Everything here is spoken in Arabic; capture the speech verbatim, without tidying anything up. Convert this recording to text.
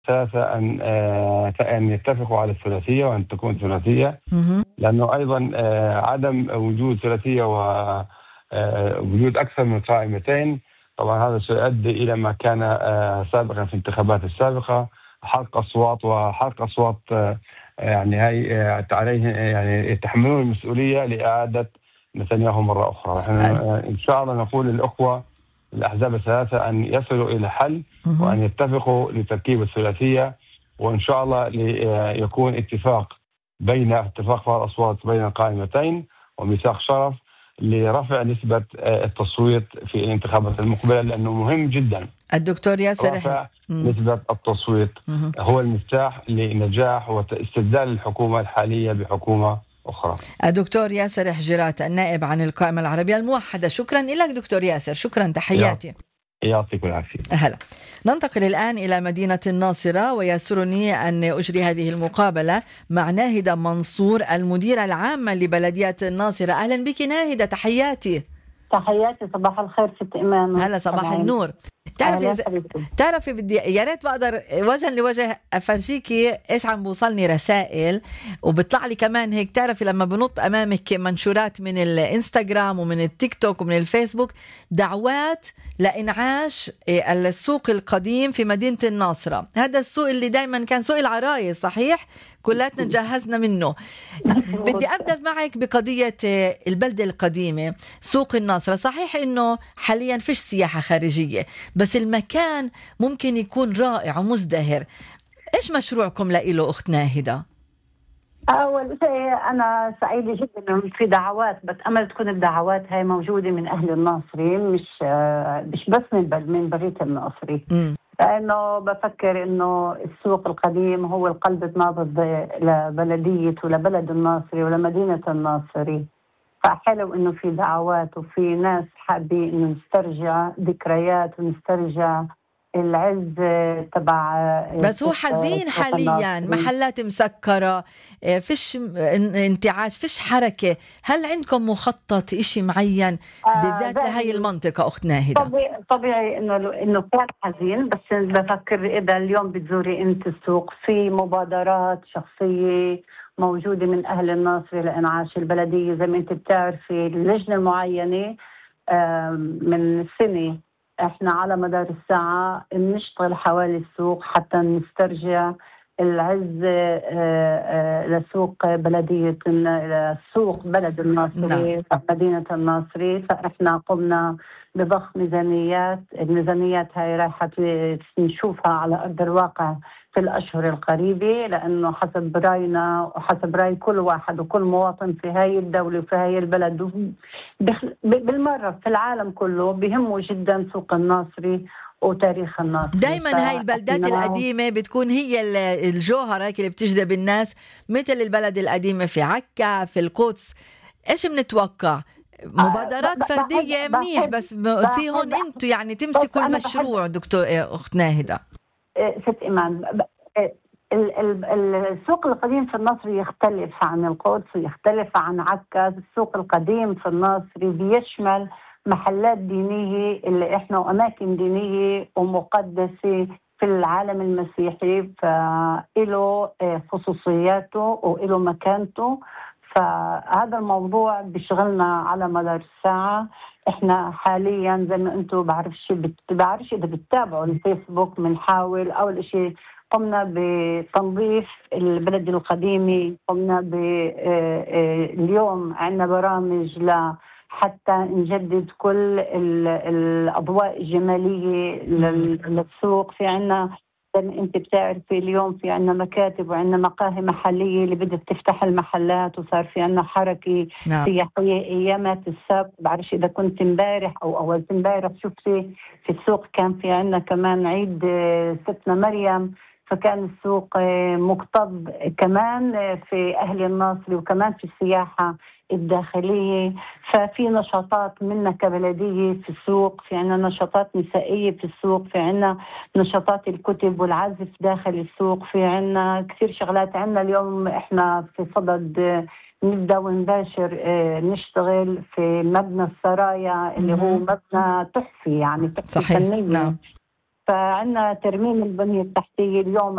ثلاثة أن آه، أن يتفقوا على الثلاثية وأن تكون ثلاثية، مهم. لأنه أيضا آه، عدم وجود ثلاثية ووجود أكثر من قائمتين طبعا هذا سيؤدي إلى ما كان آه، سابقا في الانتخابات السابقة، حرق أصوات وحرق أصوات آه، يعني هاي آه، عليه يعني يتحملون المسؤولية لإعادة نتنياهو مرة أخرى. نحن آه، إن شاء الله نقول للأخوة الأحزاب الثلاثة أن يصلوا إلى حل مهم. وأن يتفقوا لتركيب الثلاثية، وإن شاء الله يكون اتفاق بين اتفاق فرق الأصوات بين القائمتين وميثاق شرف لرفع نسبة التصويت في الانتخابات المقبلة، لأنه مهم جدا. الدكتور ياسر رفع مم. نسبة التصويت مهم. هو المفتاح لنجاح واستبدال الحكومة الحالية بحكومة أخرى. الدكتور ياسر حجرات النائب عن القائمة العربية الموحدة، شكرا لك دكتور ياسر، شكرا، تحياتي. يعطيك العافية. هلا. ننتقل الآن إلى مدينة الناصرة، ويسرني أن أجري هذه المقابلة مع ناهدة منصور المديرة العامة لبلدية الناصرة. أهلا بك ناهدة، تحياتي. تحياتي، صباح الخير ست إيمان. هلا، صباح النور. تعرفي ز... تعرفي بدي يا ريت بقدر وجها لوجه افرجيكي ايش عم بوصلني رسائل، وبيطلع لي كمان هيك. تعرفي لما بنط امامك منشورات من الانستغرام ومن التيك توك ومن الفيسبوك دعوات لانعاش السوق القديم في مدينة الناصرة، هذا السوق اللي دائما كان سوق العرايس، صحيح؟ كلاتنا تجهزنا منه. بدي أبدأ معك بقضية البلدة القديمة سوق الناصرة. صحيح إنه حاليا فيش سياحة خارجية، بس المكان ممكن يكون رائع ومزدهر. إيش مشروعكم لإله أخت ناهدة؟ أول شيء أنا سعيدة جدا إنه في دعوات، بس أمل تكون الدعوات هاي موجودة من أهل الناصري، مش مش بس من بل من برية الناصري. م. لأنه بفكر إنه السوق القديم هو القلب النابض لبلدية ولبلد الناصري ولمدينة الناصري، فحلو إنه في دعوات وفي ناس حابين إنه نسترجع ذكريات ونسترجع العز تبع. بس هو حزين حاليا، محلات مسكرة، فيش انتعاش، فيش حركة. هل عندكم مخطط إشي معين بالذات آه لهي المنطقة أخت ناهدة؟ طبيعي, طبيعي إنه إنه كان حزين، بس بفكر إذا اليوم بتزوري أنت السوق في مبادرات شخصية موجودة من أهل الناصري لإنعاش البلدية. زي ما أنت بتعرفي اللجنة المعينة من سنة احنا على مدار الساعة بنشتغل حوالي السوق حتى نسترجع العز لسوق بلدية السوق بلد الناصري مدينة الناصري. فاحنا قمنا بضخ ميزانيات، الميزانيات هاي رايحة نشوفها على أرض الواقع في الأشهر القريبة، لأنه حسب رأينا وحسب رأي كل واحد وكل مواطن في هاي الدولة وفي هاي البلد بالمرة في العالم كله بهمه جدا سوق الناصري وتاريخ الناصري. دايما هاي البلدات القديمة بتكون هي الجوهرة اللي بتجذب الناس، مثل البلد القديمة في عكا في القدس. إيش بنتوقع؟ مبادرات فردية منيح، بس فيهم انتوا يعني تمسكوا المشروع. دكتور أخت ناهدة ست إيمان، السوق القديم في الناصري يختلف عن القدس ويختلف عن عكا. السوق القديم في الناصري بيشمل محلات دينية اللي احنا وأماكن دينية ومقدسة في العالم المسيحي، فإله خصوصياته وإله مكانته. فهذا الموضوع بيشغلنا على مدار الساعة. احنا حاليا زي ما انتم بعرفش بعرفش اذا بتتابعوا الفيسبوك بنحاول اول شيء قمنا بتنظيف البلد القديمة. قمنا باليوم عندنا برامج ل حتى نجدد كل الأضواء الجمالية للسوق. في عنا زي ما انت بتعرفي اليوم في عنا مكاتب وعنا مقاهي محلية اللي بدأت تفتح المحلات، وصار في عنا حركة نعم. سياحية أيامات السبت. بعرفش إذا كنت امبارح أو أول امبارح شفتي في السوق كان في عنا كمان عيد ستنا مريم، فكان السوق مكتظ كمان في أهل الناصري وكمان في السياحة الداخلية. ففي نشاطات منا كبلدية في السوق، في عنا نشاطات نسائية في السوق، في عنا نشاطات الكتب والعزف داخل السوق، في عنا كثير شغلات. عنا اليوم احنا في صدد نبدأ ونباشر نشتغل في مبنى السرايا اللي هو مبنى تحفي، يعني تحفي فنية. نعم. فعندنا ترميم البنية التحتية اليوم